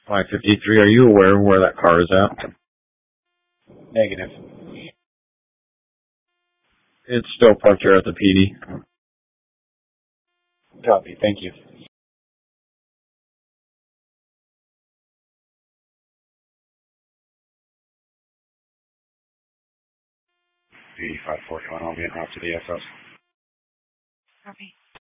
553, are you aware of where that car is at? Negative. It's still parked here at the PD. Copy. Thank you. 8541, I'll be en route to the SS. Copy.